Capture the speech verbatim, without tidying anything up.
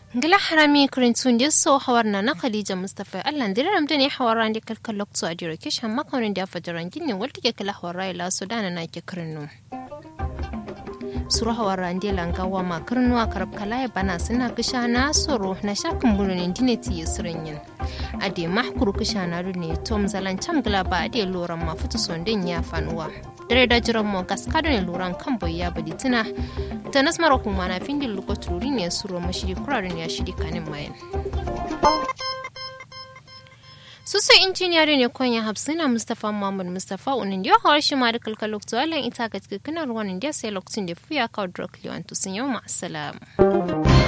ngila harami kurintun disso hawarna na Khadija Mustafa Allah diram da ne hawaran da kalkal lokto a diro kishan makaunin da fajaran gini walta ke kala hawarai la Sudan na ke kurnu suru hawaran da langawa ma kurnu a karab kala bana suna kishana soro na shakin burunin dineti yusrin ade mahkuru kishana ne tom zalan cham gila ba ade loran ma futu sondin ya fanuwa dare da jiran mo gaskado ne loran kan boyya baditina ta nasmara kuma na findin lokoturi ne suro mashiri kurarin ya shiri kanin mayan susu injiniyar ne konya hafsina Mustafa Muhammad Mustafa unin da hawar shi ma da kalkalok to ita ga cikin ruwan da sai lokacin da fuya kawo drug liwan to sun yau ma assalamu